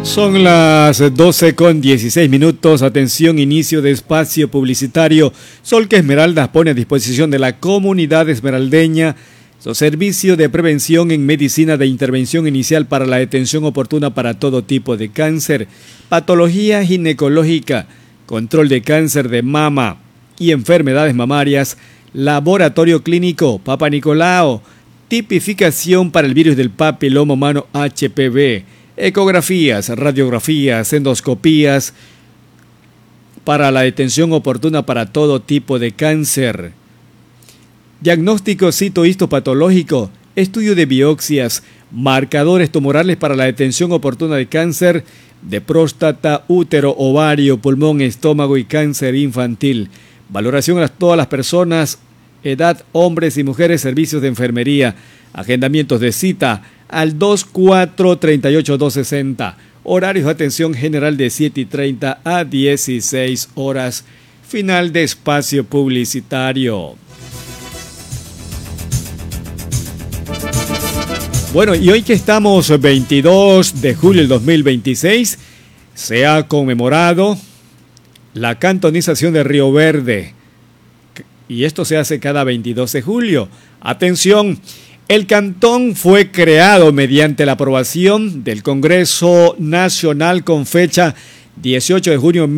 Son las 12:16. Atención, inicio de espacio publicitario. Solca Esmeraldas pone a disposición de la comunidad esmeraldeña su servicio de prevención en medicina de intervención inicial para la detención oportuna para todo tipo de cáncer, patología ginecológica, control de cáncer de mama y enfermedades mamarias, laboratorio clínico Papa Nicolau, tipificación para el virus del papiloma humano HPV, ecografías, radiografías, endoscopías para la detención oportuna para todo tipo de cáncer, diagnóstico citohistopatológico, estudio de biopsias, marcadores tumorales para la detención oportuna de cáncer de próstata, útero, ovario, pulmón, estómago y cáncer infantil, valoración a todas las personas, edad, hombres y mujeres, servicios de enfermería, agendamientos de cita al 2438-260, horarios de atención general de 7:30 a 16 horas, final de espacio publicitario. Bueno, y hoy que estamos 22 de julio del 2026, se ha conmemorado la cantonización de Río Verde, y esto se hace cada 22 de julio. Atención, el cantón fue creado mediante la aprobación del Congreso Nacional con fecha 18 de junio de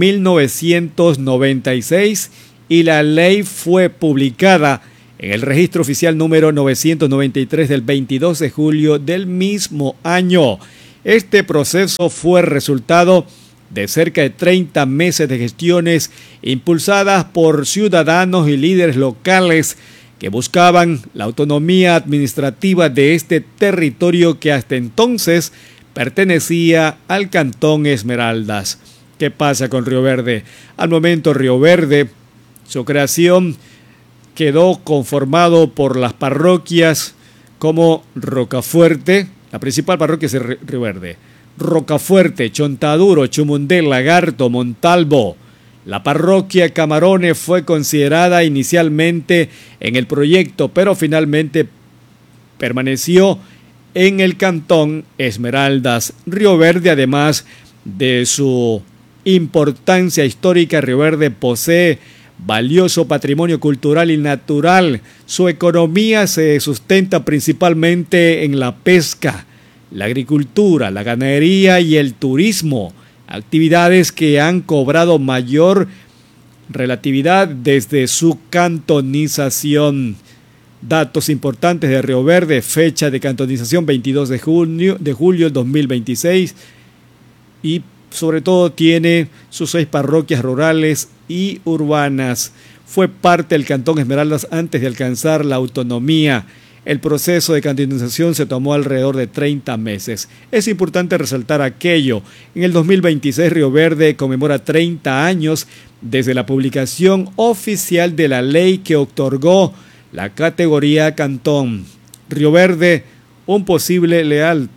1996 y la ley fue publicada en el registro oficial número 993 del 22 de julio del mismo año. Este proceso fue resultado de cerca de 30 meses de gestiones impulsadas por ciudadanos y líderes locales que buscaban la autonomía administrativa de este territorio que hasta entonces pertenecía al Cantón Esmeraldas. ¿Qué pasa con Río Verde? Al momento Río Verde, su creación quedó conformado por las parroquias como Rocafuerte, la principal parroquia es Río Verde, Rocafuerte, Chontaduro, Chumundé, Lagarto, Montalvo. La parroquia Camarones fue considerada inicialmente en el proyecto, pero finalmente permaneció en el Cantón Esmeraldas. Río Verde, además de su importancia histórica, Río Verde posee valioso patrimonio cultural y natural. Su economía se sustenta principalmente en la pesca, la agricultura, la ganadería y el turismo, actividades que han cobrado mayor relatividad desde su cantonización. Datos importantes de Río Verde: fecha de cantonización 22 de julio del 2026 y sobre todo tiene sus 6 parroquias rurales y urbanas. Fue parte del Cantón Esmeraldas antes de alcanzar la autonomía. El proceso de cantonización se tomó alrededor de 30 meses. Es importante resaltar aquello. En el 2026 Río Verde conmemora 30 años desde la publicación oficial de la ley que otorgó la categoría Cantón. Río Verde, un posible leal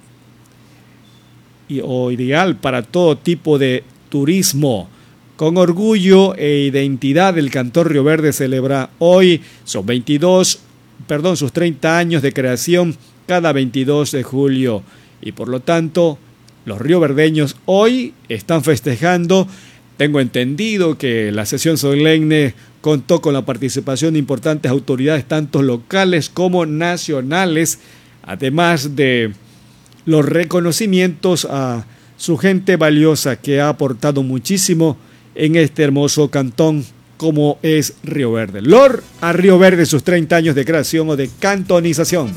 o ideal para todo tipo de turismo. Con orgullo e identidad, el Cantón Río Verde celebra hoy sus 30 años de creación cada 22 de julio. Y por lo tanto, los rioverdeños hoy están festejando. Tengo entendido que la sesión solemne contó con la participación de importantes autoridades, tanto locales como nacionales, además de los reconocimientos a su gente valiosa que ha aportado muchísimo en este hermoso cantón como es Río Verde. Lor a Río Verde sus 30 años de creación o de cantonización.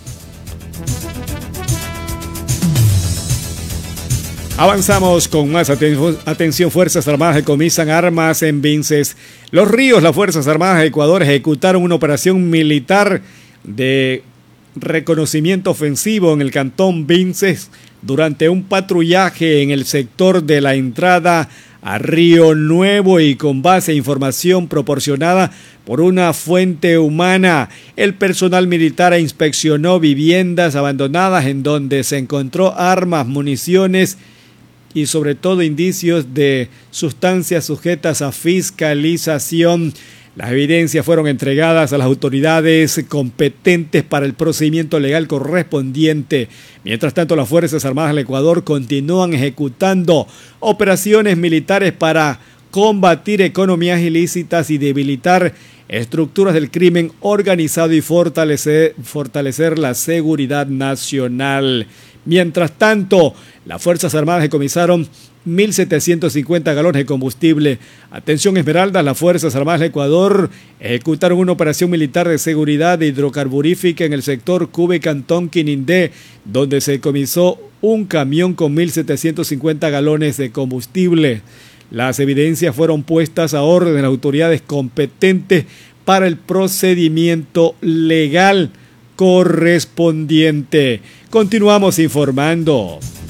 Avanzamos con más atención. Fuerzas Armadas decomisan armas en Vinces. Los Ríos, las Fuerzas Armadas de Ecuador ejecutaron una operación militar de reconocimiento ofensivo en el cantón Vinces durante un patrullaje en el sector de la entrada a Río Nuevo y con base a información proporcionada por una fuente humana. El personal militar inspeccionó viviendas abandonadas en donde se encontró armas, municiones y sobre todo indicios de sustancias sujetas a fiscalización. Las evidencias fueron entregadas a las autoridades competentes para el procedimiento legal correspondiente. Mientras tanto, las Fuerzas Armadas del Ecuador continúan ejecutando operaciones militares para combatir economías ilícitas y debilitar estructuras del crimen organizado y fortalecer la seguridad nacional. Mientras tanto, las Fuerzas Armadas decomisaron 1.750 galones de combustible. Atención Esmeraldas, las Fuerzas Armadas del Ecuador ejecutaron una operación militar de seguridad hidrocarburífica en el sector Cube, Cantón Quinindé, donde se decomisó un camión con 1.750 galones de combustible. Las evidencias fueron puestas a orden de las autoridades competentes para el procedimiento legal correspondiente. Continuamos informando.